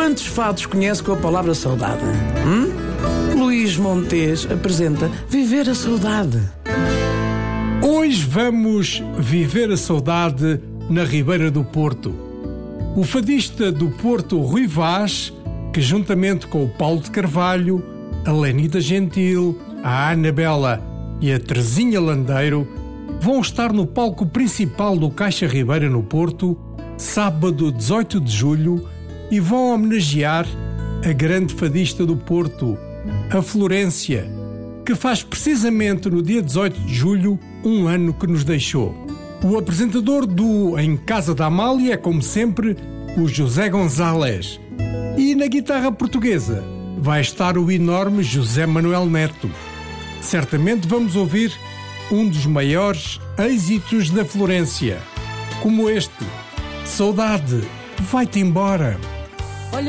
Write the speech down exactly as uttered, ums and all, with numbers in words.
Quantos fados conhece com a palavra saudade? Hum? Luís Montes apresenta Viver a Saudade. Hoje vamos viver a saudade na Ribeira do Porto. O fadista do Porto, Rui Vaz, que juntamente com o Paulo de Carvalho, a Lenita Gentil, a Anabela e a Terezinha Landeiro, vão estar no palco principal do Caixa Ribeira no Porto, sábado dezoito de julho, e vão homenagear a grande fadista do Porto, a Florência, que faz precisamente no dia dezoito de julho um ano que nos deixou. O apresentador do Em Casa da Amália é, como sempre, o José González. E na guitarra portuguesa vai estar o enorme José Manuel Neto. Certamente vamos ouvir um dos maiores êxitos da Florência, como este: Saudade, vai-te embora.